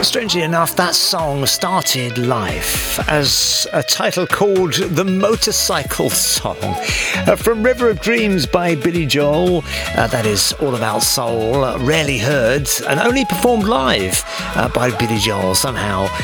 Strangely enough, that song started life as a title called The Motorcycle Song from River of Dreams by Billy Joel. That is all about soul, rarely heard and only performed live by Billy Joel. Somehow